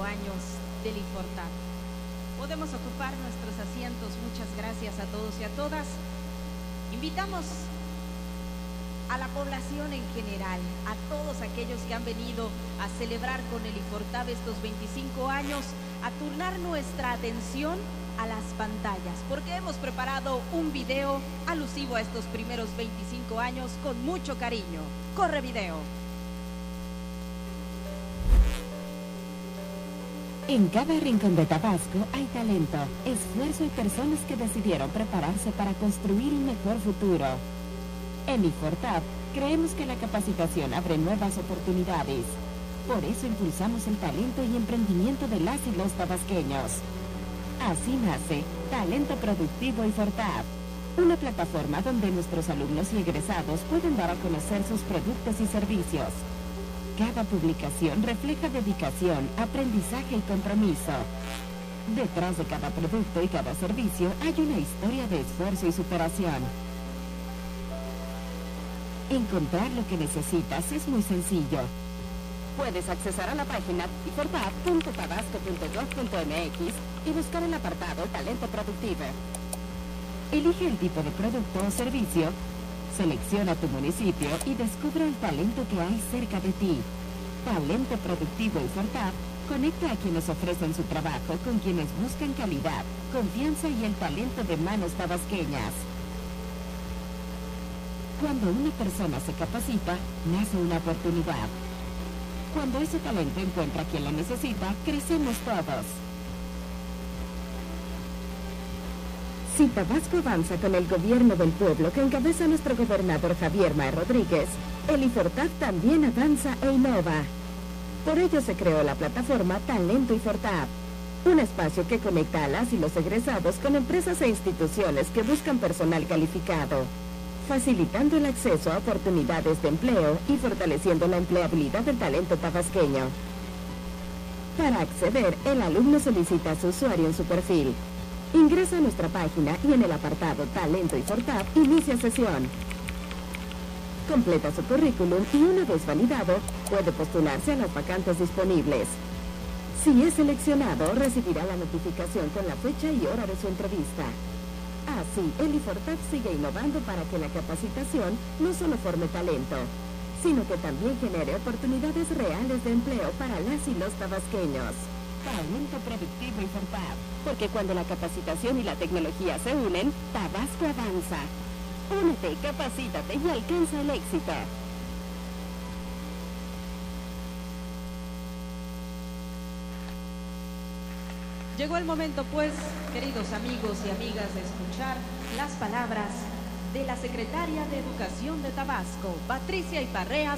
años del IFORTAB. Podemos ocupar nuestros asientos. Muchas gracias a todos y a todas. Invitamos a la población en general, a todos aquellos que han venido a celebrar con el IFORTAB estos 25 años, a turnar nuestra atención a las pantallas, porque hemos preparado un video alusivo a estos primeros 25 años con mucho cariño. ¡Corre video! En cada rincón de Tabasco hay talento, esfuerzo y personas que decidieron prepararse para construir un mejor futuro. En IFORTAB creemos que la capacitación abre nuevas oportunidades. Por eso impulsamos el talento y emprendimiento de las y los tabasqueños. Así nace Talento Productivo IFORTAB, una plataforma donde nuestros alumnos y egresados pueden dar a conocer sus productos y servicios. Cada publicación refleja dedicación, aprendizaje y compromiso. Detrás de cada producto y cada servicio hay una historia de esfuerzo y superación. Encontrar lo que necesitas es muy sencillo. Puedes accesar a la página ifortab.tabasco.gov.mx y buscar el apartado Talento Productivo. Elige el tipo de producto o servicio, selecciona tu municipio y descubre el talento que hay cerca de ti. Talento Productivo IFORTAB conecta a quienes ofrecen su trabajo con quienes buscan calidad, confianza y el talento de manos tabasqueñas. Cuando una persona se capacita, nace una oportunidad. Cuando ese talento encuentra a quien la necesita, crecemos todos. Si Tabasco avanza con el gobierno del pueblo que encabeza nuestro gobernador Javier May Rodríguez, el IFORTAB también avanza e innova. Por ello se creó la plataforma Talento IFORTAB, un espacio que conecta a las y los egresados con empresas e instituciones que buscan personal calificado, facilitando el acceso a oportunidades de empleo y fortaleciendo la empleabilidad del talento tabasqueño. Para acceder, el alumno solicita a su usuario en su perfil. Ingresa a nuestra página y en el apartado Talento IFORTAB inicia sesión. Completa su currículum y una vez validado, puede postularse a las vacantes disponibles. Si es seleccionado, recibirá la notificación con la fecha y hora de su entrevista. Así, el IFORTAB sigue innovando para que la capacitación no solo forme talento, sino que también genere oportunidades reales de empleo para las y los tabasqueños. Talento Productivo IFORTAB, porque cuando la capacitación y la tecnología se unen, Tabasco avanza. Únete, capacítate y alcanza el éxito. Llegó el momento, pues, queridos amigos y amigas, de escuchar las palabras de la secretaria de Educación de Tabasco, Patricia Iparreas